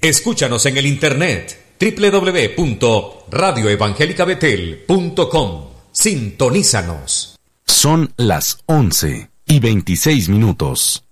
Escúchanos en el internet www.radioevangelicabetel.com. Sintonízanos. Son las 11:26.